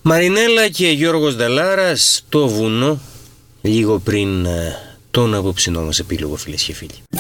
Μαρινέλα και Γιώργος Νταλάρας, το βουνό, λίγο πριν τον απόψινό μας επίλογο, φίλες και φίλοι.